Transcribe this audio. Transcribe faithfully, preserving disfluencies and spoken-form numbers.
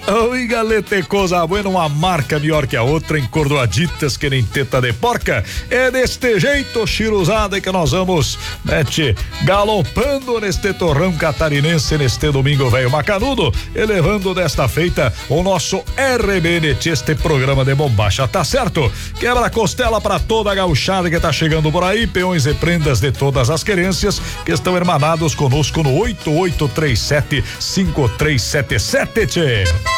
Oi, galete, coisa buena, uma marca melhor que a outra, encordoaditas que nem teta de porca. É deste jeito, chiruzada, que nós vamos, né, tchê, galopando neste torrão catarinense, neste domingo velho macanudo, elevando desta feita o nosso R B N, tchê, este programa de bombacha, tá certo? Quebra costela pra toda a gauchada que tá chegando por aí, peões e prendas de todas as querências que estão hermanados conosco no oito oito três sete cinco três sete sete, tchê.